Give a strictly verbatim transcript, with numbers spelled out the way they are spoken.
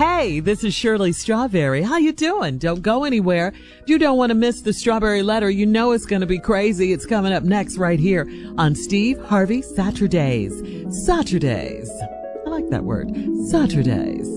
Hey, this is Shirley Strawberry. How you doing? Don't go anywhere. You don't want to miss the Strawberry Letter. You know it's going to be crazy. It's coming up next right here on Steve Harvey Saturdays. Saturdays. I like that word. Saturdays.